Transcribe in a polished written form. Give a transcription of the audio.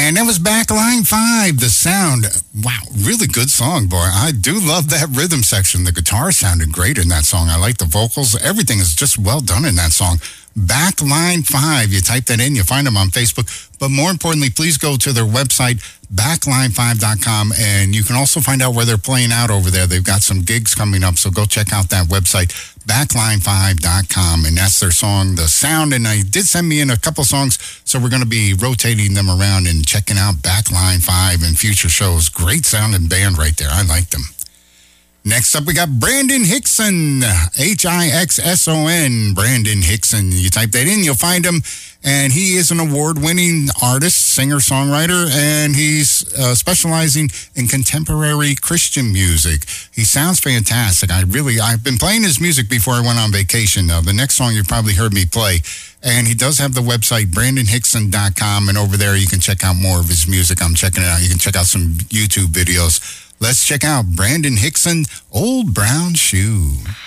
And that was Backline 5, The Sound. Wow, really good song, boy. I do love that rhythm section. The guitar sounded great in that song. I like the vocals. Everything is just well done in that song. Backline 5. You type that in, you find them on Facebook. But more importantly, please go to their website, backline5.com, and you can also find out where they're playing out over there. They've got some gigs coming up, so go check out that website, backline5.com, and that's their song, The Sound. And they did send me in a couple songs, so we're going to be rotating them around and checking out Backline 5 in future shows. Great sounding band right there. I like them. Next up, we got Brandon Hickson, Hixson, Brandon Hickson. You type that in, you'll find him. And he is an award-winning artist, singer-songwriter, and he's specializing in contemporary Christian music. He sounds fantastic. I've been playing his music before I went on vacation. The next song you probably heard me play. And he does have the website, BrandonHickson.com, and over there you can check out more of his music. I'm checking it out. You can check out some YouTube videos. Let's check out Brandon Hickson, Old Brown Shoe.